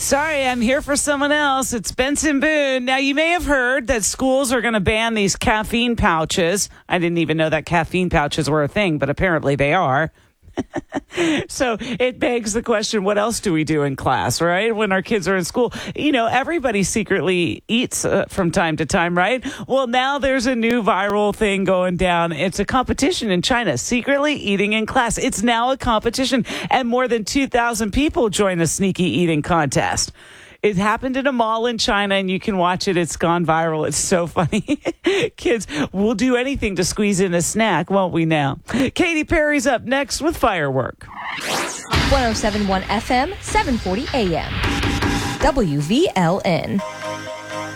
Sorry, I'm here for someone else. It's Benson Boone. Now, you may have heard that schools are going to ban these caffeine pouches. I didn't even know that caffeine pouches were a thing, but apparently they are. So it begs the question, what else do we do in class, right? When our kids are in school, everybody secretly eats from time to time, right? Well, now there's a new viral thing going down. It's a competition in China, secretly eating in class. It's now a competition, and more than 2,000 people join the sneaky eating contest. It happened in a mall in China, and you can watch it. It's gone viral. It's so funny. Kids will do anything to squeeze in a snack, won't we now? Katy Perry's up next with Firework. 107.1 FM, 740 AM. WVLN.